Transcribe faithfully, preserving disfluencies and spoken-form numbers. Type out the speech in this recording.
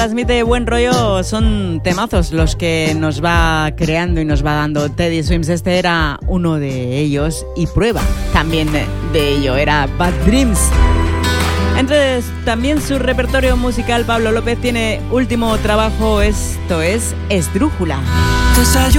Transmite buen rollo, son temazos los que nos va creando y nos va dando Teddy Swims. Este era uno de ellos y prueba también de, de ello, era Bad Dreams. Entre también su repertorio musical, Pablo López tiene último trabajo, esto es Esdrújula. Desayuno